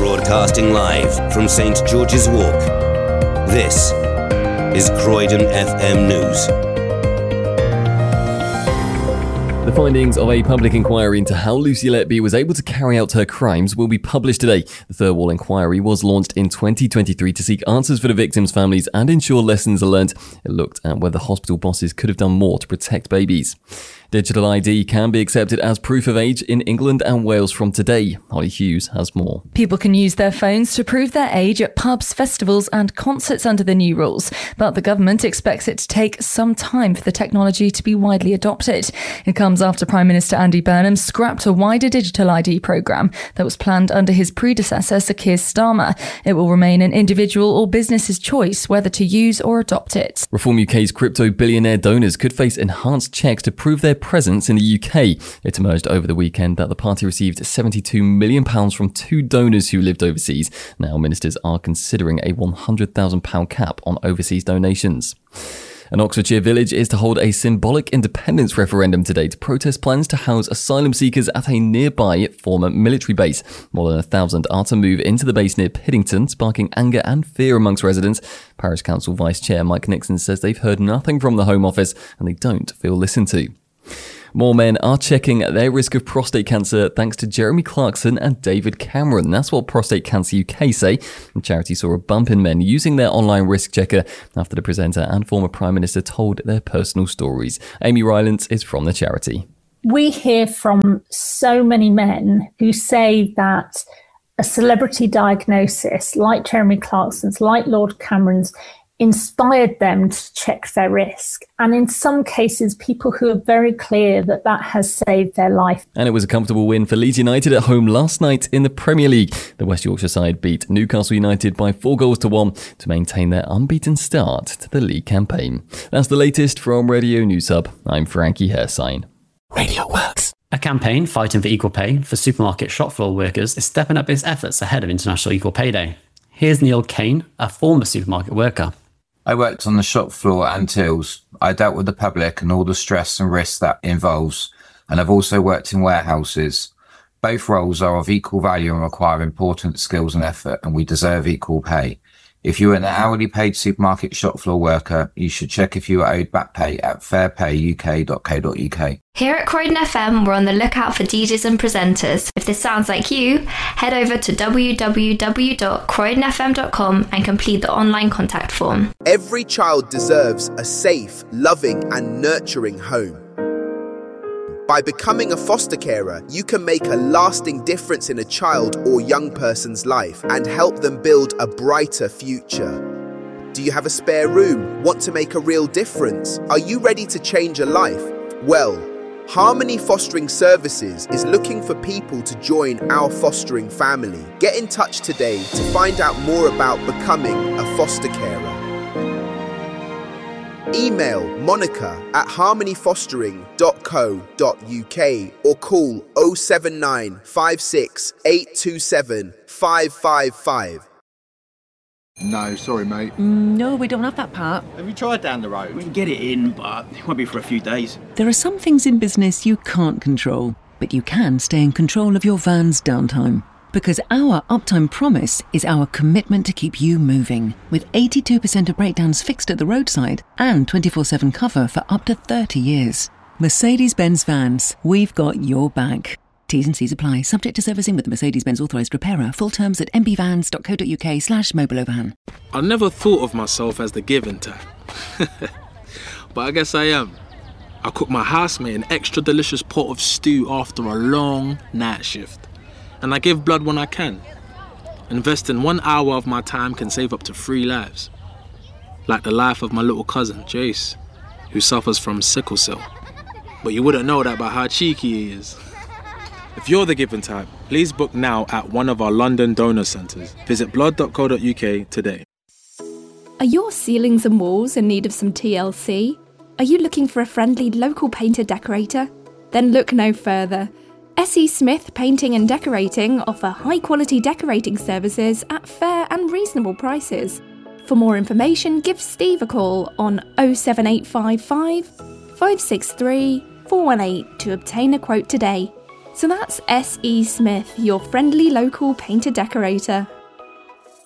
Broadcasting live from St George's Walk. This is Croydon FM News. The findings of a public inquiry into how Lucy Letby was able to carry out her crimes will be published today. The Thirlwall inquiry was launched in 2023 to seek answers for the victims' families and ensure lessons are learnt. It looked at whether hospital bosses could have done more to protect babies. Digital ID can be accepted as proof of age in England and Wales from today. Holly Hughes has more. People can use their phones to prove their age at pubs, festivals and concerts under the new rules. But the government expects it to take some time for the technology to be widely adopted. It comes after Prime Minister Andy Burnham scrapped a wider digital ID programme that was planned under his predecessor, Sir Keir Starmer. It will remain an individual or business's choice whether to use or adopt it. Reform UK's crypto billionaire donors could face enhanced checks to prove their presence in the UK. It emerged over the weekend that the party received £72 million from two donors who lived overseas. Now ministers are considering a £100,000 cap on overseas donations. An Oxfordshire village is to hold a symbolic independence referendum today to protest plans to house asylum seekers at a nearby former military base. More than 1,000 are to move into the base near Piddington, sparking anger and fear amongst residents. Parish Council Vice Chair Mike Nixon says they've heard nothing from the Home Office and they don't feel listened to. More men are checking their risk of prostate cancer thanks to Jeremy Clarkson and David Cameron. That's what Prostate Cancer UK say. The charity saw a bump in men using their online risk checker after the presenter and former Prime Minister told their personal stories. Amy Rylance is from the charity. We hear from so many men who say that a celebrity diagnosis like Jeremy Clarkson's, like Lord Cameron's, inspired them to check their risk. And in some cases, people who are very clear that that has saved their life. And it was a comfortable win for Leeds United at home last night in the Premier League. The West Yorkshire side beat Newcastle United by 4-1 to maintain their unbeaten start to the league campaign. That's the latest from Radio News Hub. I'm Frankie Hersign. Radio Works. A campaign fighting for equal pay for supermarket shop floor workers is stepping up its efforts ahead of International Equal Pay Day. Here's Neil Kane, a former supermarket worker. I worked on the shop floor and tills. I dealt with the public and all the stress and risks that involves, and I've also worked in warehouses. Both roles are of equal value and require important skills and effort, and we deserve equal pay. If you're an hourly paid supermarket shop floor worker, you should check if you are owed back pay at fairpayuk.co.uk. Here at Croydon FM, we're on the lookout for DJs and presenters. If this sounds like you, head over to www.croydonfm.com and complete the online contact form. Every child deserves a safe, loving and nurturing home. By becoming a foster carer, you can make a lasting difference in a child or young person's life and help them build a brighter future. Do you have a spare room? Want to make a real difference? Are you ready to change a life? Well, Harmony Fostering Services is looking for people to join our fostering family. Get in touch today to find out more about becoming a foster carer. Email monica@harmonyfostering.co.uk or call 079 56 827 555. No, sorry mate. No, we don't have that part. Have you tried down the road? We can get it in, but it won't be for a few days. There are some things in business you can't control, but you can stay in control of your van's downtime. Because our uptime promise is our commitment to keep you moving, with 82% of breakdowns fixed at the roadside and 24/7 cover for up to 30 years. Mercedes-Benz Vans, we've got your back. T's and C's apply, subject to servicing with the Mercedes-Benz authorised repairer. Full terms at mbvans.co.uk/mobileoverhan. I never thought of myself as the giving type, but I guess I am. I cook my housemate an extra delicious pot of stew after a long night shift. And I give blood when I can. Investing 1 hour of my time can save up to 3 lives. Like the life of my little cousin, Jace, who suffers from sickle cell. But you wouldn't know that by how cheeky he is. If you're the giving type, please book now at one of our London donor centres. Visit blood.co.uk today. Are your ceilings and walls in need of some TLC? Are you looking for a friendly local painter decorator? Then look no further. S.E. Smith Painting and Decorating offer high-quality decorating services at fair and reasonable prices. For more information, give Steve a call on 07855 563 418 to obtain a quote today. So that's S.E. Smith, your friendly local painter decorator.